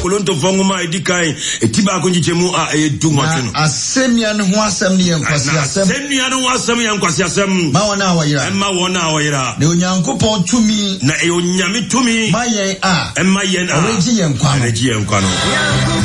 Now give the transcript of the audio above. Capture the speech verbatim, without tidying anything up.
Kolonto Fonguma Edikai, Etiba Kunjichemu a Edumatu. Asemian who was some near Quasiasem. Semian was some young Quasiasem. Mawana Waira. And Mawana Waira. The Unyanko to me. Na Eonyami to me. My ah. And my yen. Origi and Kwano. Origi and Kwano.